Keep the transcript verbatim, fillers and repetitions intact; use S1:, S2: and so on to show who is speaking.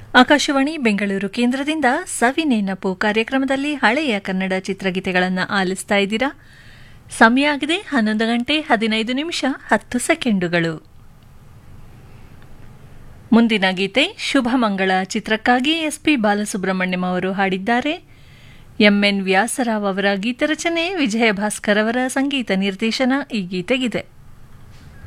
S1: ಆಕಾಶವಾಣಿ ಬೆಂಗಳೂರು ಕೇಂದ್ರದಿಂದ ಸವಿನೆನಪು ಕಾರ್ಯಕ್ರಮದಲ್ಲಿ ಹಳೆಯ ಕನ್ನಡ ಚಿತ್ರಗೀತೆಗಳನ್ನು ಆಲಿಸ್ತಾ ಇದ್ದೀರಾ. ಸಮಯ ಆಗಿದೆ ಹನ್ನೊಂದು ಗಂಟೆ ಹದಿನೈದು ನಿಮಿಷ ಹತ್ತು ಸೆಕೆಂಡುಗಳು. ಮುಂದಿನ ಗೀತೆ ಶುಭಮಂಗಳ ಚಿತ್ರಕ್ಕಾಗಿ ಎಸ್ ಪಿ ಬಾಲಸುಬ್ರಹ್ಮಣ್ಯಂ ಅವರು ಹಾಡಿದ್ದಾರೆ. ಎಂಎನ್ ವ್ಯಾಸರಾವ್ ಅವರ ಗೀತರಚನೆ, ವಿಜಯ ಭಾಸ್ಕರ್ ಅವರ ಸಂಗೀತ ನಿರ್ದೇಶನ ಈ ಗೀತೆಗಿದೆ.